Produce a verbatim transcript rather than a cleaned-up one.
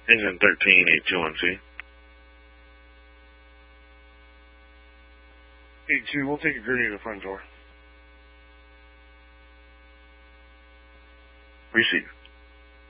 Engine thirteen, eight two one C. eight two, we'll take a gurney to the front door. Receive.